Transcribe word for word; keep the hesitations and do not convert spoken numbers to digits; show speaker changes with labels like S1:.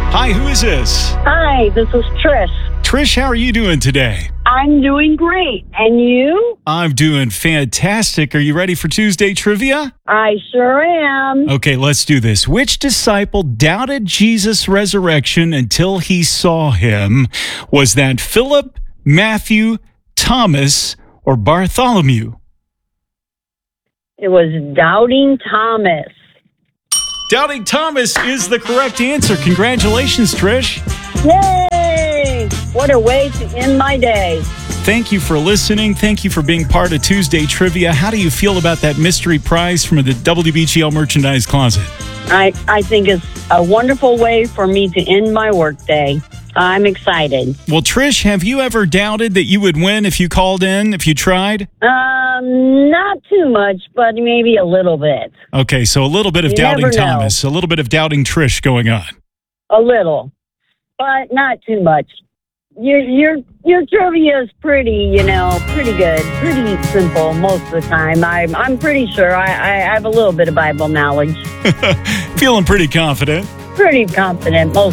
S1: Hi, who is this?
S2: Hi, this is Trish.
S1: Trish, how are you doing today?
S2: I'm doing great. And you?
S1: I'm doing fantastic. Are you ready for Tuesday trivia?
S2: I sure am.
S1: Okay, let's do this. Which disciple doubted Jesus' resurrection until he saw him? Was that Philip, Matthew, Thomas, or Bartholomew?
S2: It was Doubting Thomas.
S1: Doubting Thomas is the correct answer. Congratulations, Trish.
S2: Yay! What a way to end my day.
S1: Thank you for listening. Thank you for being part of Tuesday Trivia. How do you feel about that mystery prize from the W B G L Merchandise Closet?
S2: I, I think it's a wonderful way for me to end my workday. I'm excited.
S1: Well, Trish, have you ever doubted that you would win if you called in, if you tried?
S2: Um, not too much, but maybe a little bit.
S1: Okay, so a little bit of
S2: You
S1: doubting
S2: never know.
S1: Thomas, a little bit of doubting Trish going on.
S2: A little, but not too much. Your your your trivia is pretty, you know, pretty good, pretty simple most of the time. I'm I'm pretty sure I, I have a little bit of Bible knowledge.
S1: Feeling pretty confident.
S2: Pretty confident most